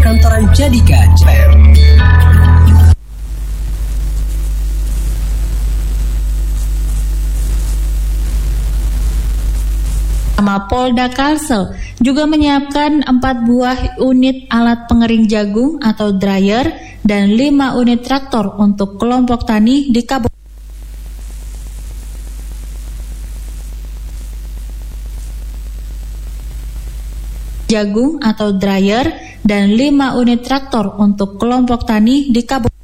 Perkantoran Jadika Jler. Polda Kalsel juga menyiapkan 4 buah unit alat pengering jagung atau dryer dan 5 unit traktor untuk kelompok tani di Kabupaten jagung atau dryer dan 5 unit traktor untuk kelompok tani di Kabupaten